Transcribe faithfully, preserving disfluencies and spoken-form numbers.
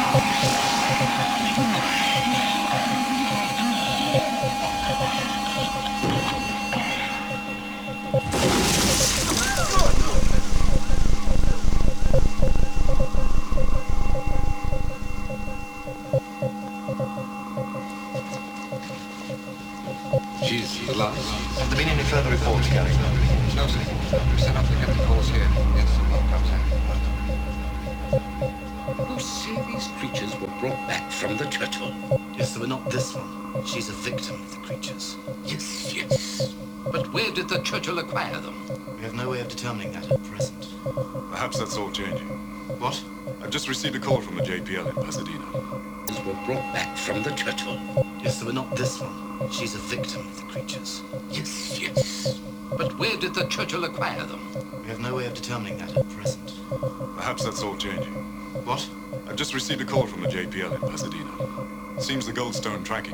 She's the last. Have there been any further reports, Gary? No, sir. We've set up the captain calls here. Yes, someone comes in. You say these creatures were brought back from the Churchill? Yes, but not this one. She's a victim of the creatures. Yes, yes. But where did the Churchill acquire them? We have no way of determining that at present. Perhaps that's all changing. What? I've just received a call from the J P L in Pasadena. These were brought back from the Churchill? Yes, but not this one. She's a victim of the creatures. Yes, yes. But where did the Churchill acquire them? We have no way of determining that at present. Perhaps that's all changing. What? I've just received a call from the J P L in Pasadena. Seems the Goldstone tracking